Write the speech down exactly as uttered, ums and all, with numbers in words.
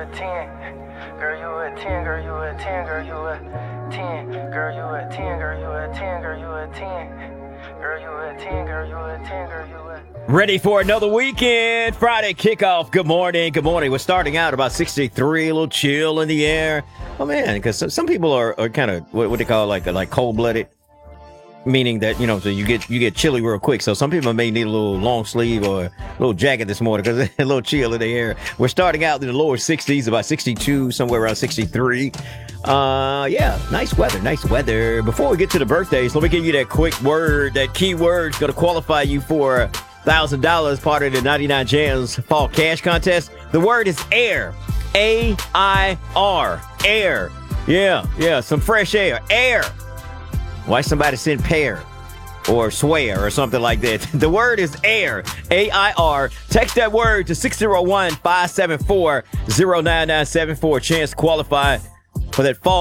a ten. Girl, you a ten, girl, you a ten, girl, you a ten. Girl, you a ten, girl, you a ten, girl, you a ten. Girl, you a ten, girl, you a ten, girl, you a Ready for another weekend. Friday kickoff. Good morning. Good morning. We're starting out about sixty-three, a little chill in the air. Oh, man, because some, some people are, are kind of what, what they call like like cold-blooded, meaning that, you know, so you get you get chilly real quick. So some people may need a little long sleeve or a little jacket this morning because it's a little chill in the air. We're starting out in the lower sixties, about sixty-two, somewhere around sixty-three. Uh, yeah, nice weather, nice weather. Before we get to the birthdays, let me give you that quick word, that key word going to qualify you for one thousand dollars, part of the ninety-nine Jams Fall Cash Contest. The word is air. A I R. Air. Yeah, yeah, some fresh air. Air. Why somebody send pear or swear or something like that? The word is air. A I R. Text that word to six oh one, five seven four, oh nine nine seven for a chance to qualify for that fall